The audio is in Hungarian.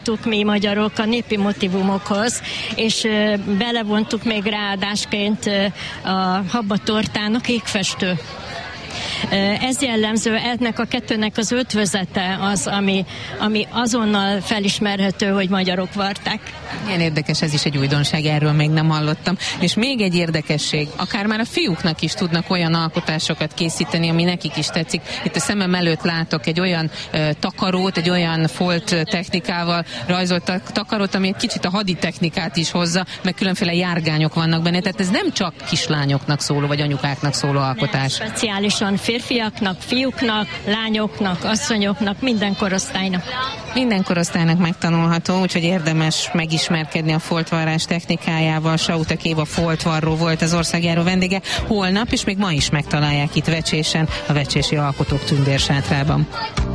Mi magyarok a népi motívumokhoz, és belevontuk még ráadásként a habbatortának égfestő. Ez jellemző, ennek a kettőnek az ötvözete az, ami azonnal felismerhető, hogy magyarok varták. Milyen érdekes, ez is egy újdonság, erről még nem hallottam. És még egy érdekesség, akár már a fiúknak is tudnak olyan alkotásokat készíteni, ami nekik is tetszik. Itt a szemem előtt látok egy olyan takarót, egy olyan folt technikával rajzolt takarót, ami egy kicsit a hadi technikát is hozza, meg különféle járgányok vannak benne, tehát ez nem csak kislányoknak szóló, vagy anyukáknak szóló alkotás. Nem, speciálisan férfiaknak, fiúknak, lányoknak, asszonyoknak, minden korosztálynak. Minden korosztálynak megtanulható, úgyhogy érdemes megismerkedni a foltvarrás technikájával. Sautek Éva foltvarró volt az országjáró vendége. Holnap és még ma is megtalálják itt Vecsésen, a Vecsési Alkotók Tündérsátrában.